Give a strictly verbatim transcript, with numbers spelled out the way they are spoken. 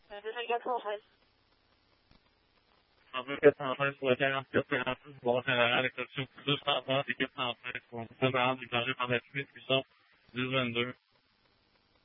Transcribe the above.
deux cent quatre-vingt-treize. deux quatre cent treize pour le quarante-quatre quarante-six, bois général, exception deux cent trente et quatre cent treize pour le président déclaré par la suite, huit cent dix vingt-deux.